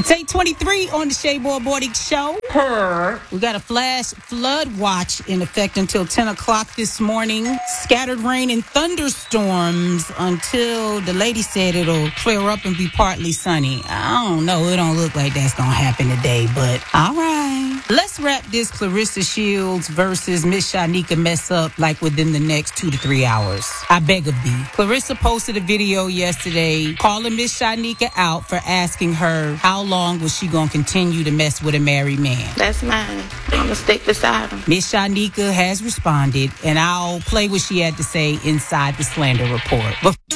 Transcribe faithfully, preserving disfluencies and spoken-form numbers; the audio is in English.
It's eight twenty-three on the Shayboy Boarding Show. Her. We got a flash flood watch in effect until ten o'clock this morning. Scattered rain and thunderstorms until the lady said it'll clear up and be partly sunny. I don't know. It don't look like that's going to happen today, but all right. Let's wrap this Clarissa Shields versus Miss Shanika mess up like within the next two to three hours. I beg of thee. Clarissa posted a video yesterday calling Miss Shanika out for asking her how long was she going to continue to mess with a married man. That's mine. I'm going to stick beside him. Miss Shanika has responded, and I'll play what she had to say inside the Slander Report. But